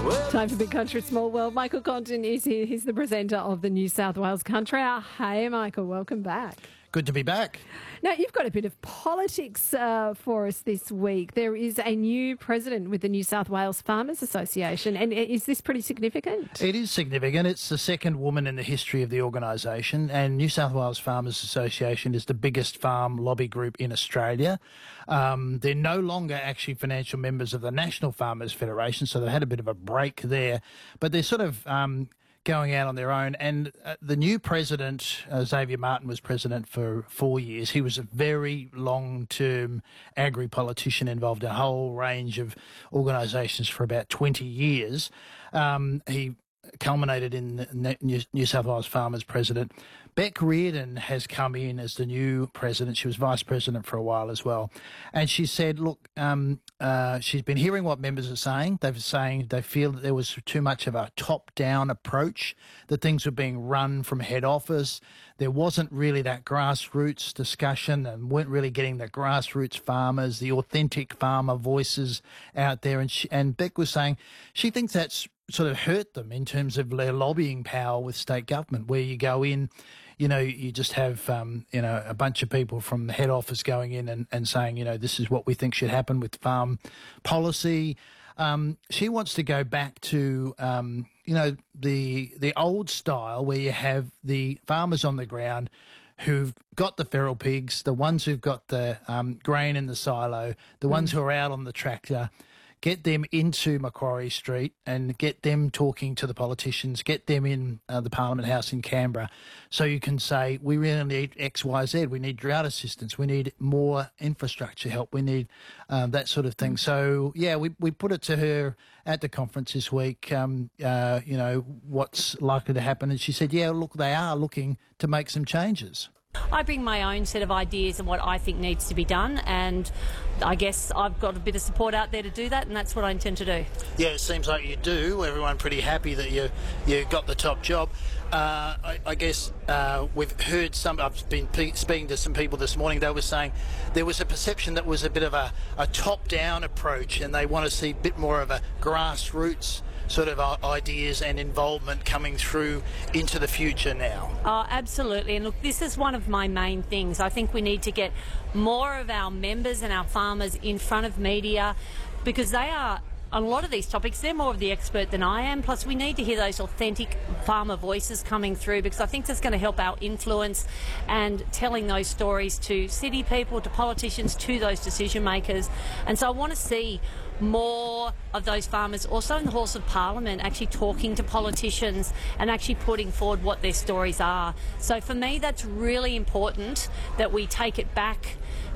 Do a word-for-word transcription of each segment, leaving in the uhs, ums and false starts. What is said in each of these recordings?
Time for Big Country Small World. Michael Compton is here. He's the presenter of the New South Wales Country Hour. Hey, Michael, welcome back. Good to be back. Now, you've got a bit of politics uh, for us this week. There is a new president with the New South Wales Farmers Association, and is this pretty significant? It is significant. It's the second woman in the history of the organisation, and New South Wales Farmers Association is the biggest farm lobby group in Australia. Um, they're no longer actually financial members of the National Farmers Federation, so they had a bit of a break there, but they're sort of Um, going out on their own. And uh, the new president, uh, Xavier Martin, was president for four years. He was a very long-term agri-politician involved in a whole range of organisations for about twenty years. Um, he culminated in the New South Wales Farmers president. Bec Reardon has come in as the new president. She was vice president for a while as well. And she said, look, um, uh, she's been hearing what members are saying. They're saying they feel that there was too much of a top-down approach, that things were being run from head office. There wasn't really that grassroots discussion and weren't really getting the grassroots farmers, the authentic farmer voices out there. And, she, and Bec was saying she thinks that's sort of hurt them in terms of their lobbying power with state government, where you go in, you know, you just have, um, you know, a bunch of people from the head office going in and, and saying, you know, this is what we think should happen with farm policy. Um, she wants to go back to, um, you know, the the old style where you have the farmers on the ground who've got the feral pigs, the ones who've got the um, grain in the silo, the ones who are out on the tractor. Get them into Macquarie Street and get them talking to the politicians, get them in uh, the Parliament House in Canberra, so you can say, we really need X, Y, Z, we need drought assistance, we need more infrastructure help, we need um, that sort of thing. So, yeah, we, we put it to her at the conference this week, um, uh, you know, what's likely to happen. And she said, yeah, look, they are looking to make some changes. I bring my own set of ideas and what I think needs to be done, and I guess I've got a bit of support out there to do that, and that's what I intend to do. Yeah, it seems like you do. Everyone pretty happy that you you got the top job. Uh, I, I guess uh, we've heard some, I've been pe- speaking to some people this morning, they were saying there was a perception that was a bit of a, a top-down approach, and they want to see a bit more of a grassroots sort of ideas and involvement coming through into the future now. Oh, absolutely. And look, this is one of my main things. I think we need to get more of our members and our farmers in front of media, because they are, on a lot of these topics, they're more of the expert than I am. Plus, we need to hear those authentic farmer voices coming through, because I think that's going to help our influence and telling those stories to city people, to politicians, to those decision makers. And so I want to see more of those farmers also in the halls of Parliament actually talking to politicians and actually putting forward what their stories are. So for me, that's really important, that we take it back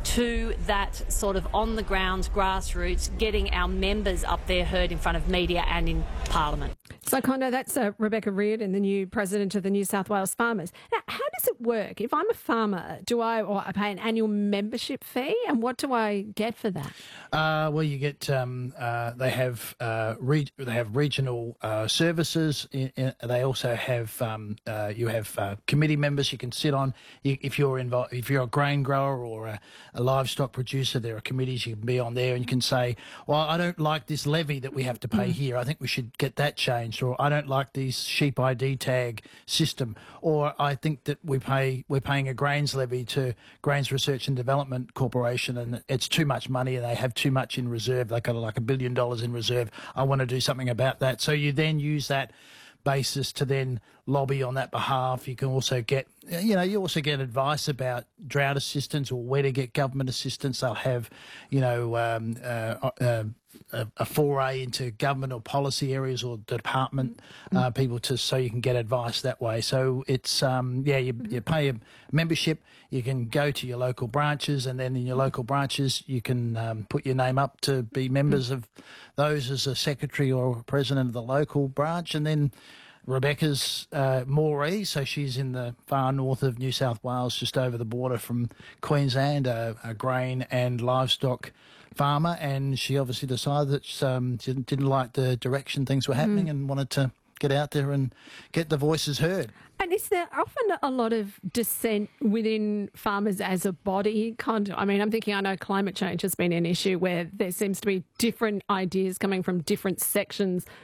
to that sort of on-the-ground grassroots, getting our members up there heard in front of media and in Parliament. So, Condo, that's uh, Rebecca Reardon, the new president of the New South Wales Farmers. Now, how does it work? If I'm a farmer, do I, or I pay an annual membership fee, and what do I get for that? Uh, well, you get um, uh, they have uh, re- they have regional uh, services. In, in, they also have um, uh, you have uh, committee members you can sit on. You, if you're involved, if you're a grain grower or a, a livestock producer, there are committees you can be on there, and you can say, well, I don't like this levy that we have to pay mm. here. I think we should get that changed. Or I don't like this sheep I D tag system. Or I think that we pay we're paying a grains levy to Grains Research and Development Corporation, and it's too much money, and they have too much in reserve. They've got like a billion dollars in reserve. I want to do something about that. So you then use that basis to then lobby on that behalf. You can also get, you know, you also get advice about drought assistance or where to get government assistance. They'll have, you know, um, uh, uh, a, a foray into government or policy areas or department uh, people to, so you can get advice that way. So it's, um, yeah, you, you pay a membership, you can go to your local branches, and then in your local branches you can um, put your name up to be members of those as a secretary or president of the local branch. And then Rebecca's uh, Moree, so she's in the far north of New South Wales, just over the border from Queensland, a, a grain and livestock farmer, and she obviously decided that um, she didn't, didn't like the direction things were happening mm. and wanted to get out there and get the voices heard. And is there often a lot of dissent within farmers as a body? Kind of, I mean, I'm thinking, I know climate change has been an issue where there seems to be different ideas coming from different sections